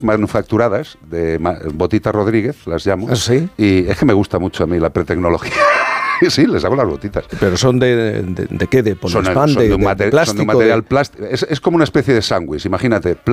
manufacturadas, de botitas Rodríguez, las llamo. ¿Ah, sí? Y es que me gusta mucho a mí la pretecnología. Sí, les hago las botitas. ¿Pero son de qué? ¿De poliespan? Son de un material plástico. Es como una especie de sándwich, imagínate.